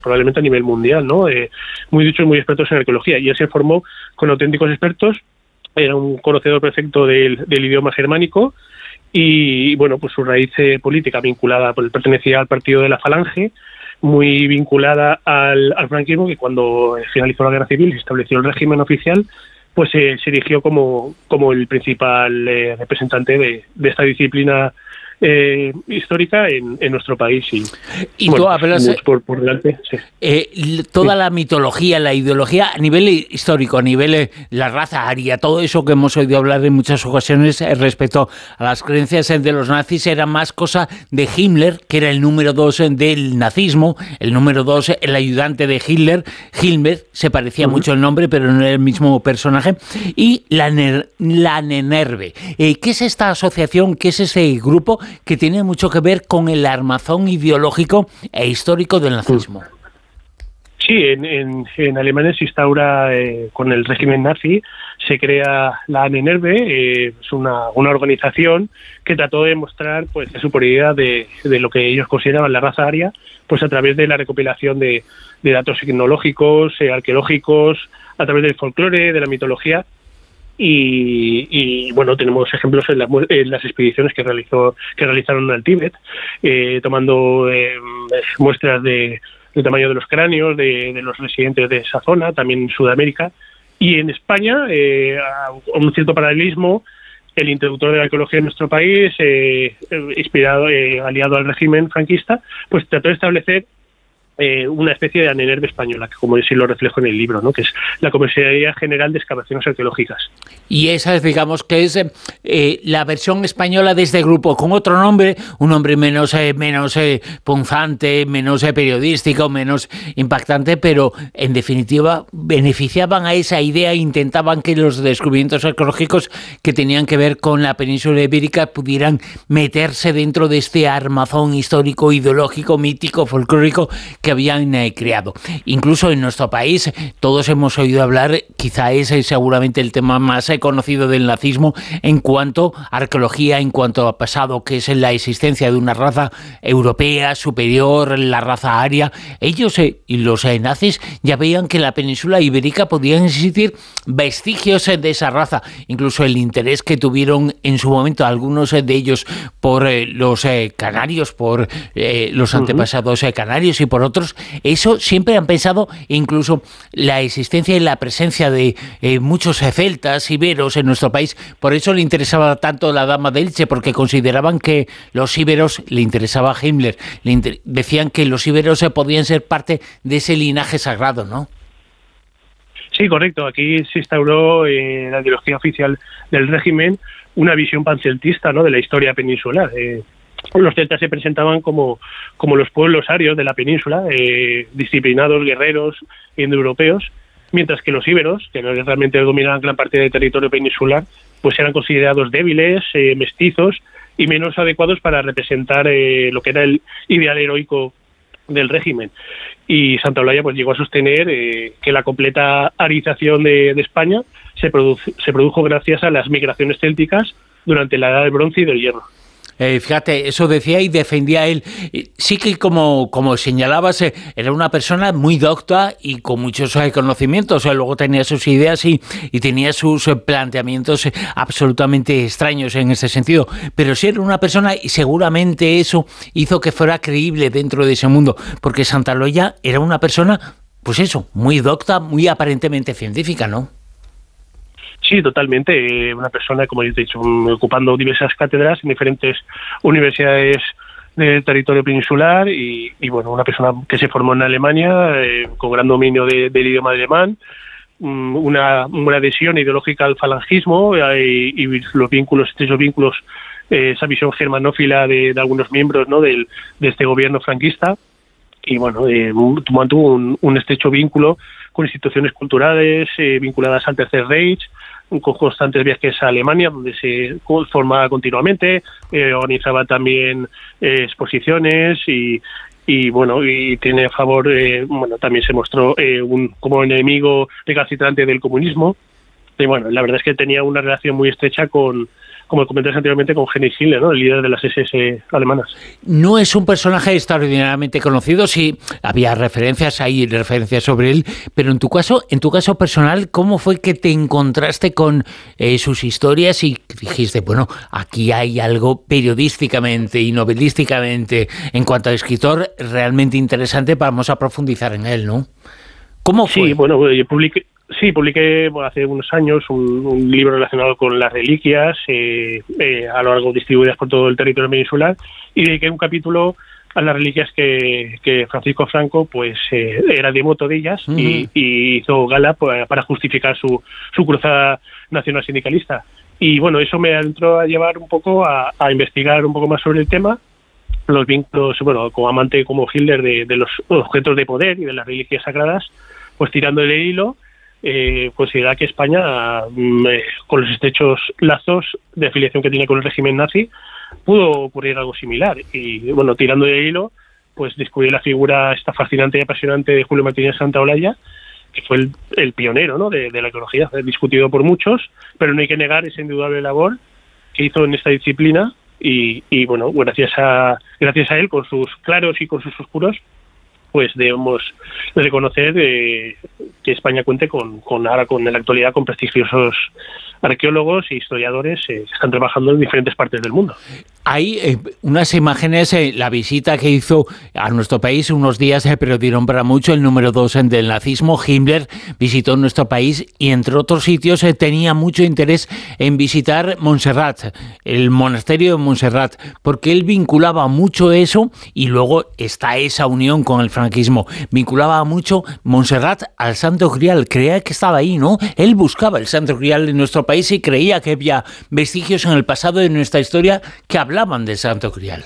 probablemente a nivel mundial, ¿no? Muy dichos, muy expertos en arqueología, y él se formó con auténticos expertos. Era un conocedor perfecto del idioma germánico, y bueno, pues su raíz política vinculada, pues él pertenecía al partido de la Falange, muy vinculada al franquismo, que cuando finalizó la guerra civil y se estableció el régimen oficial, pues se erigió como el principal representante de esta disciplina histórica en nuestro país. Y bueno, tú hablas por delante, sí. Toda la mitología, la ideología a nivel histórico, a nivel la raza aria, todo eso que hemos oído hablar en muchas ocasiones respecto a las creencias de los nazis, era más cosa de Himmler, que era el número 2 del nazismo, el número 2, el ayudante de Hitler. Himmler se parecía mucho el nombre, pero no era el mismo personaje. Y la Ahnenerbe. ¿Qué es esta asociación? ¿Qué es ese grupo que tiene mucho que ver con el armazón ideológico e histórico del nazismo? Sí, en Alemania se instaura con el régimen nazi, se crea la Ahnenerbe, es una organización que trató de mostrar pues la superioridad de lo que ellos consideraban la raza aria, pues a través de la recopilación de datos etnológicos, arqueológicos, a través del folclore, de la mitología. Y bueno, tenemos ejemplos en las expediciones que realizaron al Tíbet, tomando muestras del tamaño de los cráneos de los residentes de esa zona, también en Sudamérica. Y en España, a un cierto paralelismo, el introductor de la arqueología en nuestro país, inspirado, aliado al régimen franquista, pues trató de establecer una especie de Ahnenerbe española, que como sí lo reflejo en el libro, ¿no? Que es la Comisaría General de Excavaciones Arqueológicas. Y esa, digamos, que es la versión española de este grupo, con otro nombre, un nombre menos punzante, menos periodístico, menos impactante, pero en definitiva beneficiaban a esa idea e intentaban que los descubrimientos arqueológicos que tenían que ver con la península ibérica pudieran meterse dentro de este armazón histórico, ideológico, mítico, folclórico que habían creado. Incluso en nuestro país todos hemos oído hablar, quizá ese es seguramente el tema más conocido del nazismo en cuanto a arqueología, en cuanto a pasado, que es la existencia de una raza europea superior, la raza aria. Ellos y los nazis ya veían que en la península ibérica podían existir vestigios de esa raza, incluso el interés que tuvieron en su momento algunos de ellos por los canarios, por los antepasados canarios y por otros. Eso siempre han pensado, incluso la existencia y la presencia de muchos celtas, iberos en nuestro país. Por eso le interesaba tanto la Dama de Elche, porque consideraban que los íberos, le interesaba a Himmler, decían que los íberos podían ser parte de ese linaje sagrado, ¿no? Sí, correcto. Aquí se instauró en la ideología oficial del régimen una visión panceltista, ¿no?, de la historia peninsular. Los celtas se presentaban como los pueblos arios de la península, disciplinados, guerreros, indoeuropeos, mientras que los íberos, que realmente dominaban gran parte del territorio peninsular, pues eran considerados débiles, mestizos y menos adecuados para representar lo que era el ideal heroico del régimen. Y Santa Olalla pues llegó a sostener que la completa arización de España se produjo gracias a las migraciones célticas durante la Edad del Bronce y del Hierro. Fíjate, eso decía y defendía él. Sí que como señalabas, era una persona muy docta y con muchos conocimientos. Luego tenía sus ideas y tenía sus planteamientos absolutamente extraños en ese sentido. Pero sí era una persona, y seguramente eso hizo que fuera creíble dentro de ese mundo, porque Santa Olalla era una persona, pues eso, muy docta, muy aparentemente científica, ¿no? Sí, totalmente. Una persona, como ya te he dicho, ocupando diversas cátedras en diferentes universidades del territorio peninsular y bueno, una persona que se formó en Alemania con gran dominio del idioma alemán, una adhesión ideológica al falangismo y los vínculos, estrechos vínculos, esa visión germanófila de algunos miembros, ¿no?, de este gobierno franquista. Y bueno, mantuvo un estrecho vínculo con instituciones culturales vinculadas al Tercer Reich, con constantes viajes a Alemania, donde se formaba continuamente, organizaba también exposiciones y bueno, y tiene a favor, bueno, también se mostró como enemigo recalcitrante del comunismo. Y bueno, la verdad es que tenía una relación muy estrecha con como comenté anteriormente, con Heinrich Himmler, ¿no? El líder de las SS alemanas. No es un personaje extraordinariamente conocido, sí, había referencias, hay referencias sobre él, pero en tu caso personal, ¿cómo fue que te encontraste con sus historias y dijiste, bueno, aquí hay algo periodísticamente y novelísticamente, en cuanto a escritor, realmente interesante, vamos a profundizar en él, ¿no? ¿Cómo fue? Sí, bueno, yo publiqué hace unos años un libro relacionado con las reliquias a lo largo distribuidas por todo el territorio peninsular, y dediqué un capítulo a las reliquias que Francisco Franco pues era devoto de ellas. Y hizo gala para justificar su cruzada nacional sindicalista. Y bueno, eso me entró a llevar un poco a investigar un poco más sobre el tema, los vínculos, bueno, como amante como Hitler de los objetos de poder y de las reliquias sagradas, pues tirando del hilo, considera que España, con los estrechos lazos de afiliación que tiene con el régimen nazi, pudo ocurrir algo similar. Y bueno, tirando del hilo, pues descubrí la figura esta fascinante y apasionante de Julio Martínez Santaolalla, que fue el pionero, ¿no?, de la arqueología, discutido por muchos, pero no hay que negar esa indudable labor que hizo en esta disciplina. Y bueno, gracias a él, con sus claros y con sus oscuros, pues debemos reconocer que España cuente ahora en la actualidad con prestigiosos arqueólogos e historiadores que están trabajando en diferentes partes del mundo. Hay unas imágenes, la visita que hizo a nuestro país unos días, pero dieron para mucho, el número 2 del nazismo. Himmler visitó nuestro país y, entre otros sitios, tenía mucho interés en visitar Montserrat, el monasterio de Montserrat, porque él vinculaba mucho eso, y luego está esa unión con el franquismo. Vinculaba mucho Montserrat al Santo Grial, creía que estaba ahí, ¿no? Él buscaba el Santo Grial en nuestro país y creía que había vestigios en el pasado de nuestra historia que hablaban del Santo Grial.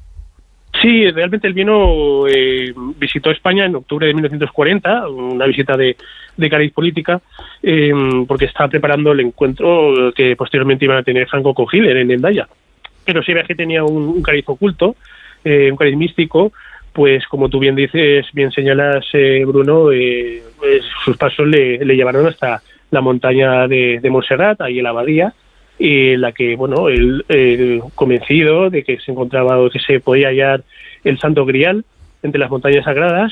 Sí, realmente él visitó España en octubre de 1940, una visita de cariz política, porque estaba preparando el encuentro que posteriormente iban a tener Franco con Hitler en Hendaya. Pero ese viaje tenía un cariz oculto, un cariz místico, pues como tú bien dices, bien señalas, Bruno, pues sus pasos le llevaron hasta la montaña de Montserrat, ahí en la abadía, y la que, bueno, él convencido de que se encontraba o que se podía hallar el Santo Grial entre las montañas sagradas,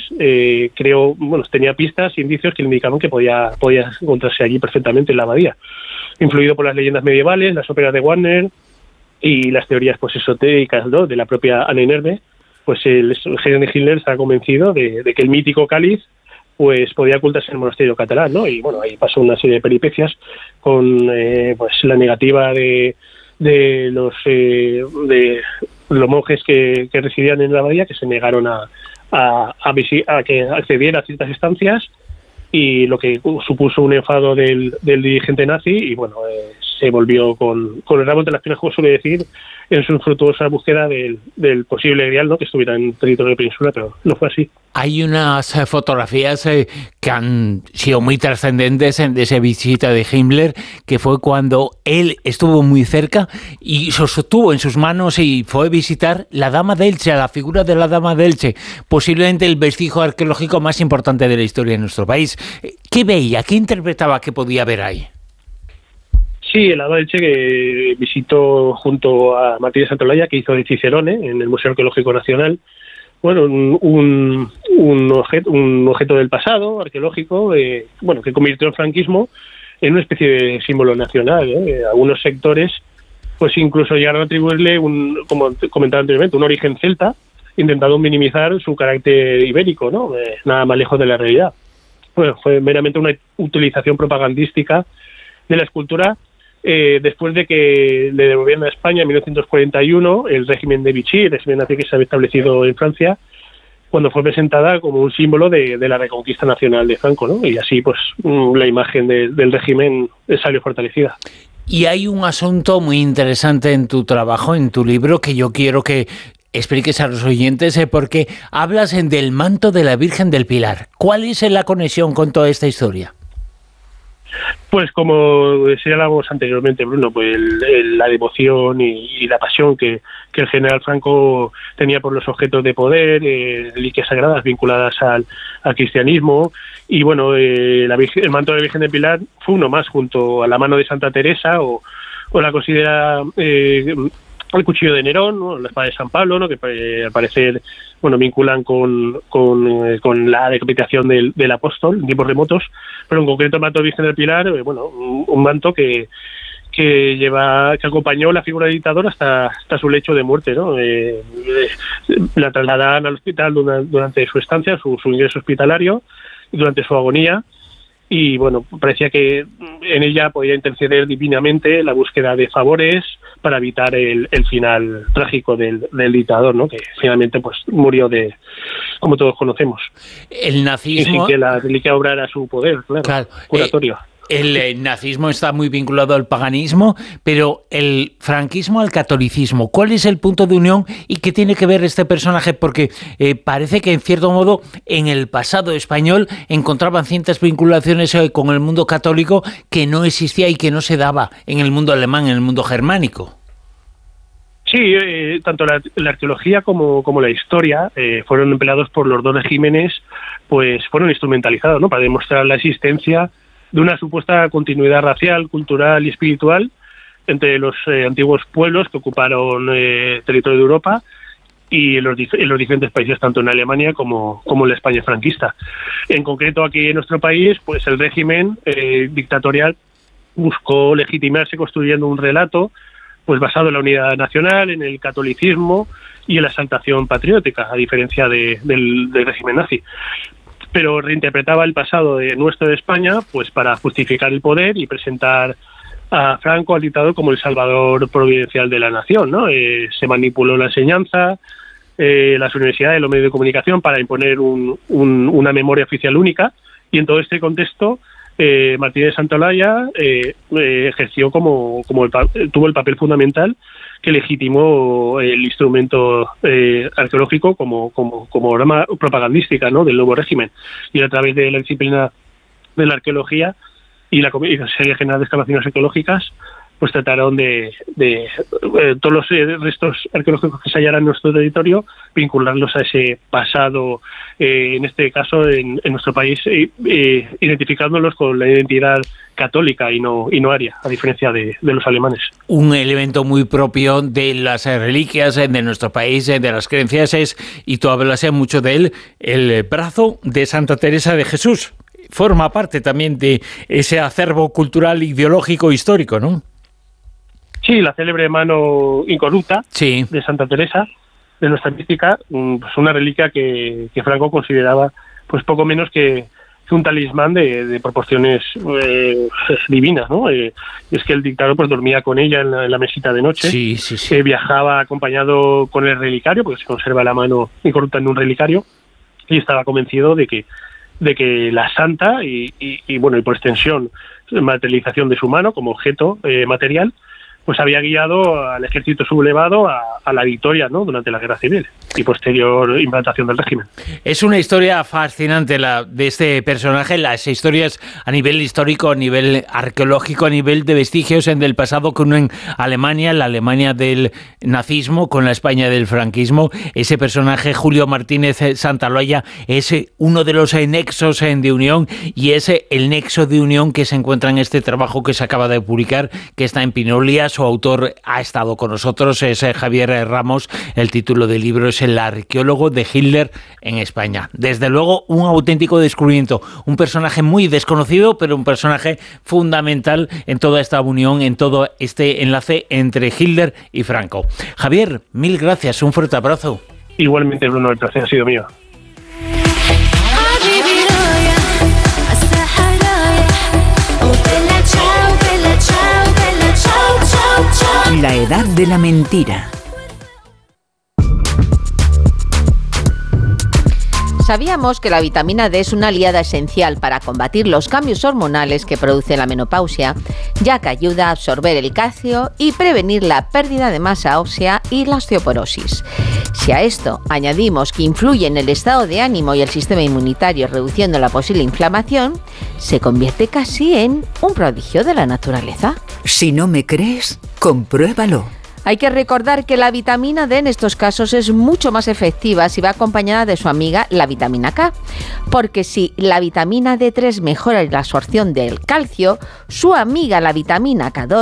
tenía pistas e indicios que le indicaban que podía encontrarse allí perfectamente en la abadía. Influido por las leyendas medievales, las óperas de Wagner y las teorías pues esotéricas, ¿no?, de la propia Anne Nerve, pues el Heinrich Himmler estaba convencido de que el mítico cáliz pues podía ocultarse en el monasterio catalán, ¿no? Y bueno, ahí pasó una serie de peripecias con pues la negativa de los monjes que residían en la abadía, que se negaron a que accediera a ciertas estancias, y lo que supuso un enfado del dirigente nazi, y bueno, se volvió con el rabo de las piernas, como suele decir, en su infructuosa búsqueda del posible grial, ¿no?, que estuviera en territorio peninsular, pero no fue así. Hay unas fotografías que han sido muy trascendentes de esa visita de Himmler, que fue cuando él estuvo muy cerca y sostuvo en sus manos y fue a visitar la Dama de Elche, la figura de la Dama de Elche, posiblemente el vestigio arqueológico más importante de la historia de nuestro país. ¿Qué veía? ¿Qué interpretaba que podía ver ahí? Sí, el Dama de Elche, que visitó junto a Martínez Santaolalla, que hizo de Cicerone en el Museo Arqueológico Nacional. Bueno, un objeto del pasado arqueológico, que convirtió el franquismo en una especie de símbolo nacional. Algunos sectores pues incluso llegaron a atribuirle, como comentaba anteriormente, un origen celta, intentando minimizar su carácter ibérico, ¿no? Nada más lejos de la realidad. Bueno, fue meramente una utilización propagandística de la escultura, después de que le devolvieran a España en 1941 el régimen de Vichy, el régimen nazi que se había establecido en Francia, cuando fue presentada como un símbolo de la reconquista nacional de Franco, ¿no? Y así pues la imagen del régimen salió fortalecida. Y hay un asunto muy interesante en tu trabajo, en tu libro, que yo quiero que expliques a los oyentes, porque hablas del manto de la Virgen del Pilar. ¿Cuál es la conexión con toda esta historia? Pues como señalábamos anteriormente, Bruno, pues la devoción y la pasión que el general Franco tenía por los objetos de poder, reliquias sagradas vinculadas al cristianismo, y bueno, el manto de la Virgen del Pilar fue uno más, junto a la mano de Santa Teresa o o la considera el cuchillo de Nerón, ¿no? La espada de San Pablo, ¿no? Que al parecer, bueno, vinculan con la decapitación del apóstol en tiempos remotos, pero en concreto el manto de Virgen del Pilar, bueno, un manto que acompañó la figura del dictador hasta su lecho de muerte, ¿no? La trasladan al hospital durante su estancia, su ingreso hospitalario, y durante su agonía. Y bueno, parecía que en ella podía interceder divinamente la búsqueda de favores para evitar el final trágico del dictador, ¿no? Que finalmente pues murió como todos conocemos. El nazismo... Y sin que la reliquia obrara su poder, claro. Curatorio. El nazismo está muy vinculado al paganismo, pero el franquismo al catolicismo. ¿Cuál es el punto de unión y qué tiene que ver este personaje? Porque parece que, en cierto modo, en el pasado español encontraban ciertas vinculaciones con el mundo católico que no existía y que no se daba en el mundo alemán, en el mundo germánico. Sí, tanto la arqueología como la historia fueron empleados por los dos regímenes, pues fueron instrumentalizados, ¿no? Para demostrar la existencia de una supuesta continuidad racial, cultural y espiritual entre los antiguos pueblos que ocuparon territorio de Europa y en los diferentes países, tanto en Alemania como en la España franquista. En concreto, aquí en nuestro país, pues el régimen dictatorial buscó legitimarse construyendo un relato pues basado en la unidad nacional, en el catolicismo y en la exaltación patriótica, a diferencia del régimen nazi. Pero reinterpretaba el pasado de nuestro de España pues para justificar el poder y presentar a Franco, al dictador, como el salvador providencial de la nación, ¿no? Se manipuló la enseñanza, las universidades, los medios de comunicación para imponer una memoria oficial única, y en todo este contexto Martínez de Santolaya ejerció tuvo el papel fundamental que legitimó el instrumento arqueológico como arma propagandística, ¿no? Del nuevo régimen, y a través de la disciplina de la arqueología y la Serie General de Excavaciones Arqueológicas pues trataron de todos los restos arqueológicos que se hallaran en nuestro territorio, vincularlos a ese pasado, en este caso en nuestro país, identificándolos con la identidad católica y no aria, a diferencia de los alemanes. Un elemento muy propio de las reliquias de nuestro país, de las creencias, y tú hablas mucho de él, el brazo de Santa Teresa de Jesús. Forma parte también de ese acervo cultural, ideológico, histórico, ¿no? Sí, la célebre mano incorrupta sí. de Santa Teresa, de nuestra mística, pues una reliquia que Franco consideraba pues poco menos que un talismán de proporciones divinas, ¿no? Es que el dictador pues dormía con ella en la mesita de noche, sí. Viajaba acompañado con el relicario, porque se conserva la mano incorrupta en un relicario, y estaba convencido de que la santa y bueno, y por extensión materialización de su mano como objeto material, pues había guiado al ejército sublevado a la victoria, ¿no? Durante la Guerra Civil y posterior implantación del régimen. Es una historia fascinante la de este personaje, las historias a nivel histórico, a nivel arqueológico, a nivel de vestigios del pasado que unen Alemania, la Alemania del nazismo con la España del franquismo. Ese personaje, Julio Martínez Santolaya, es uno de los nexos de unión, y es el nexo de unión que se encuentra en este trabajo que se acaba de publicar, que está en Pinolia. Su autor ha estado con nosotros, es Javier Ramos. El título del libro es El arqueólogo de Hitler en España. Desde luego, un auténtico descubrimiento. Un personaje muy desconocido, pero un personaje fundamental en toda esta unión, en todo este enlace entre Hitler y Franco. Javier, mil gracias. Un fuerte abrazo. Igualmente, Bruno, el placer ha sido mío. La edad de la mentira. Sabíamos que la vitamina D es una aliada esencial para combatir los cambios hormonales que produce la menopausia, ya que ayuda a absorber el calcio y prevenir la pérdida de masa ósea y la osteoporosis. Si a esto añadimos que influye en el estado de ánimo y el sistema inmunitario, reduciendo la posible inflamación, se convierte casi en un prodigio de la naturaleza. Si no me crees, compruébalo. Hay que recordar que la vitamina D en estos casos es mucho más efectiva si va acompañada de su amiga la vitamina K, porque si la vitamina D3 mejora la absorción del calcio, su amiga la vitamina K2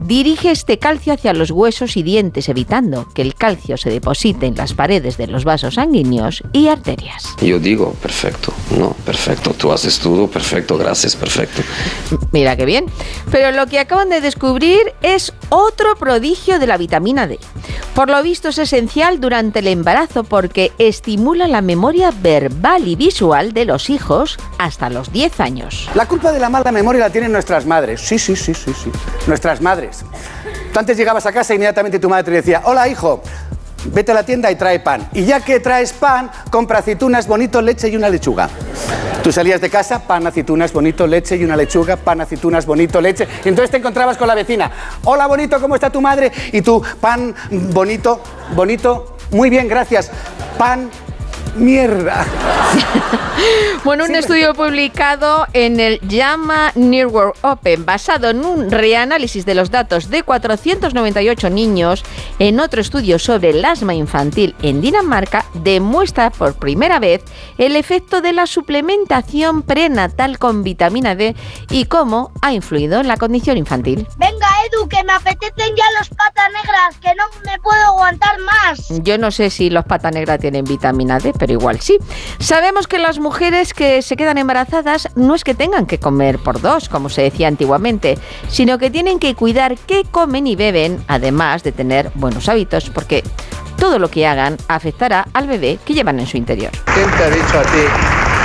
dirige este calcio hacia los huesos y dientes, evitando que el calcio se deposite en las paredes de los vasos sanguíneos y arterias. Yo digo, perfecto, no, perfecto, tú haces todo, perfecto, gracias, perfecto. Mira qué bien. Pero lo que acaban de descubrir es otro prodigio de la vitamina D. Por lo visto es esencial durante el embarazo porque estimula la memoria verbal y visual de los hijos hasta los 10 años. La culpa de la mala memoria la tienen nuestras madres. Sí. Nuestras madres. Tú antes llegabas a casa e inmediatamente tu madre te decía: hola, hijo, vete a la tienda y trae pan. Y ya que traes pan, compra aceitunas, bonito, leche y una lechuga. Tú salías de casa, pan, aceitunas, bonito, leche y una lechuga, pan, aceitunas, bonito, leche. Y entonces te encontrabas con la vecina. Hola, bonito, ¿cómo está tu madre? Y tú, pan, bonito, muy bien, gracias. Pan, mierda. Bueno, un estudio publicado en el JAMA Neurworld Open, basado en un reanálisis de los datos de 498 niños en otro estudio sobre el asma infantil en Dinamarca, demuestra por primera vez el efecto de la suplementación prenatal con vitamina D y cómo ha influido en la condición infantil. Venga, Edu, que me apetecen ya los patas negras, que no me puedo aguantar más. Yo no sé si los patas negras tienen vitamina D, pero igual sí. Sabemos que las mujeres que se quedan embarazadas no es que tengan que comer por dos, como se decía antiguamente, sino que tienen que cuidar qué comen y beben, además de tener buenos hábitos, porque todo lo que hagan afectará al bebé que llevan en su interior. ¿Quién te ha dicho a ti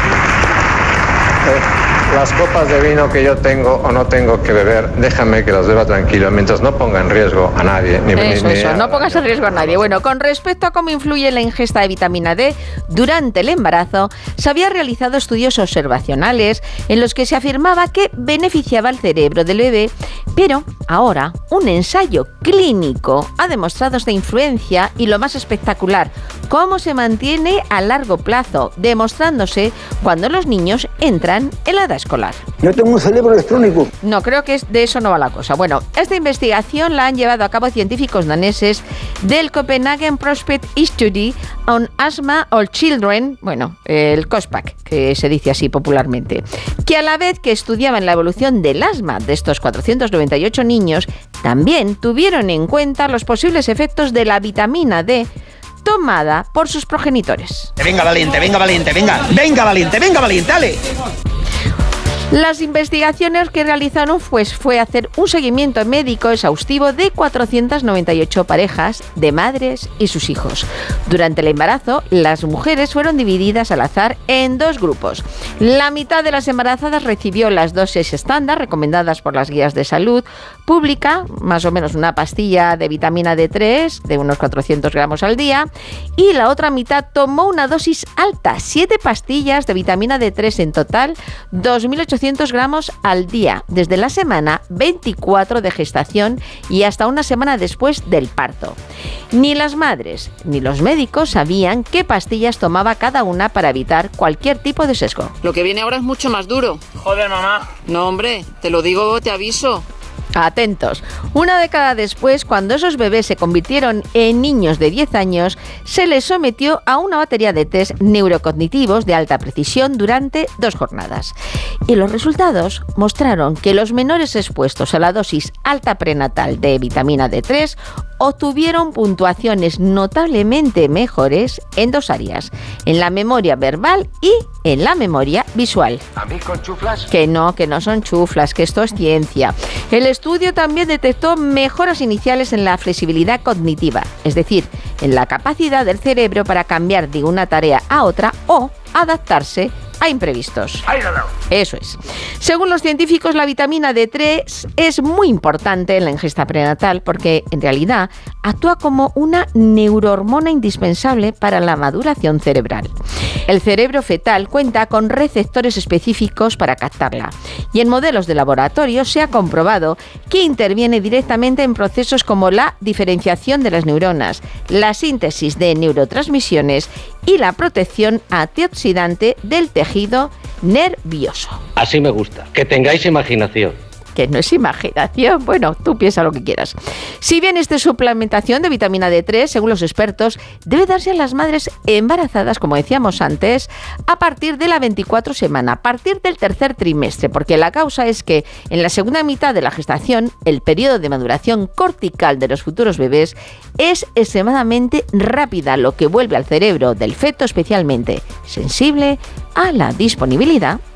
las copas de vino que yo tengo o no tengo que beber? Déjame que las beba tranquilo, mientras no ponga en riesgo a nadie. Eso, no pongas en riesgo a nadie. Bueno, con respecto a cómo influye la ingesta de vitamina D durante el embarazo, se había realizado estudios observacionales en los que se afirmaba que beneficiaba al cerebro del bebé, pero ahora un ensayo clínico ha demostrado esta influencia y, lo más espectacular, cómo se mantiene a largo plazo, demostrándose cuando los niños entran en la edad escolar. Yo tengo un cerebro electrónico. No, creo que de eso no va la cosa. Bueno, esta investigación la han llevado a cabo científicos daneses del Copenhagen Prospect Study on Asthma All Children, bueno, el COSPAC, que se dice así popularmente, que a la vez que estudiaban la evolución del asma de estos 498 niños, también tuvieron en cuenta los posibles efectos de la vitamina D tomada por sus progenitores. Venga, valiente, dale. Las investigaciones que realizaron fue hacer un seguimiento médico exhaustivo de 498 parejas de madres y sus hijos. Durante el embarazo, las mujeres fueron divididas al azar en dos grupos. La mitad de las embarazadas recibió las dosis estándar recomendadas por las guías de salud pública, más o menos una pastilla de vitamina D3 de unos 400 gramos al día, y la otra mitad tomó una dosis alta, 7 pastillas de vitamina D3 en total, 2.800 gramos al día, desde la semana 24 de gestación y hasta una semana después del parto. Ni las madres ni los médicos sabían qué pastillas tomaba cada una para evitar cualquier tipo de sesgo. Lo que viene ahora es mucho más duro. Joder, mamá. No, hombre, te lo digo, te aviso. Atentos. Una década después, cuando esos bebés se convirtieron en niños de 10 años, se les sometió a una batería de test neurocognitivos de alta precisión durante 2 jornadas. Y los resultados mostraron que los menores expuestos a la dosis alta prenatal de vitamina D3 obtuvieron puntuaciones notablemente mejores en 2 áreas, en la memoria verbal y en la memoria visual. ¿A mí con chuflas? Que no son chuflas, que esto es ciencia. El estudio también detectó mejoras iniciales en la flexibilidad cognitiva, es decir, en la capacidad del cerebro para cambiar de una tarea a otra o adaptarse a imprevistos. Eso es. Según los científicos, la vitamina D3 es muy importante en la ingesta prenatal porque, en realidad, actúa como una neurohormona indispensable para la maduración cerebral. El cerebro fetal cuenta con receptores específicos para captarla y en modelos de laboratorio se ha comprobado que interviene directamente en procesos como la diferenciación de las neuronas, la síntesis de neurotransmisiones y la protección antioxidante del tejido nervioso. Así me gusta, que tengáis imaginación. que no es imaginación. Bueno, tú piensa lo que quieras. Si bien esta suplementación de vitamina D3, según los expertos, debe darse a las madres embarazadas, como decíamos antes, a partir de la 24 semana, a partir del tercer trimestre, porque la causa es que en la segunda mitad de la gestación, el periodo de maduración cortical de los futuros bebés es extremadamente rápida, lo que vuelve al cerebro del feto especialmente sensible a la disponibilidad